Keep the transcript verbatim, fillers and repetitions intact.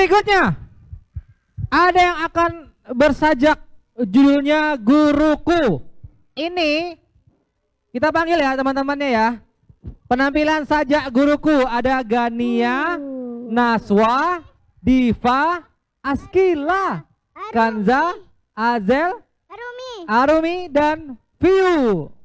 Berikutnya ada yang akan bersajak, judulnya Guruku. Ini kita panggil ya teman-temannya ya. Penampilan sajak guruku ada Gania, Naswa, Diva, Askila, Kanza, Azel, Arumi. Arumi dan View.